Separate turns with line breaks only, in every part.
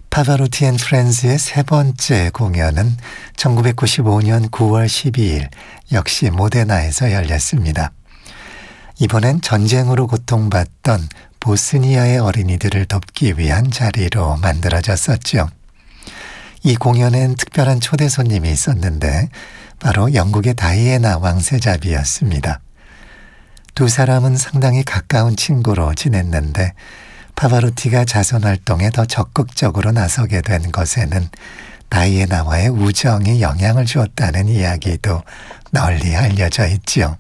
파바로티 앤 프렌즈의 세 번째 공연은 1995년 9월 12일 역시 모데나에서 열렸습니다. 이번엔 전쟁으로 고통받던 보스니아의 어린이들을 돕기 위한 자리로 만들어졌었죠. 이 공연엔 특별한 초대 손님이 있었는데 바로 영국의 다이애나 왕세자비였습니다. 두 사람은 상당히 가까운 친구로 지냈는데 파바로티가 자선활동에 더 적극적으로 나서게 된 것에는 다이애나와의 우정이 영향을 주었다는 이야기도 널리 알려져 있지요.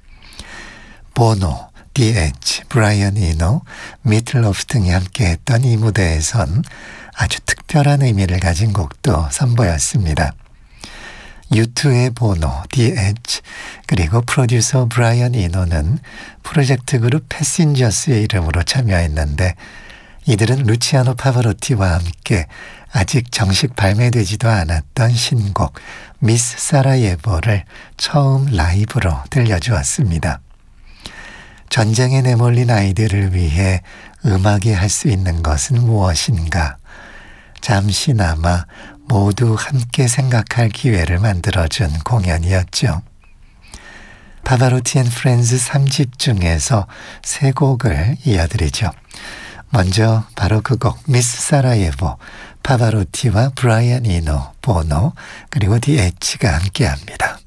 보노, 디 엣지, 브라이언 이노, 미틀로프 등이 함께했던 이 무대에선 아주 특별한 의미를 가진 곡도 선보였습니다. U2의 보노, 디 엣지, 그리고 프로듀서 브라이언 이노는 프로젝트 그룹 패신저스의 이름으로 참여했는데 이들은 루치아노 파바로티와 함께 아직 정식 발매되지도 않았던 신곡 미스 사라예보를 처음 라이브로 들려주었습니다. 전쟁에 내몰린 아이들을 위해 음악이 할 수 있는 것은 무엇인가? 잠시나마 모두 함께 생각할 기회를 만들어준 공연이었죠. 파바로티 앤 프렌즈 3집 중에서 세 곡을 이어드리죠. 먼저 바로 그 곡 미스 사라예보, 파바로티와 브라이언 이노, 보노, 그리고 디 엣지가 함께합니다.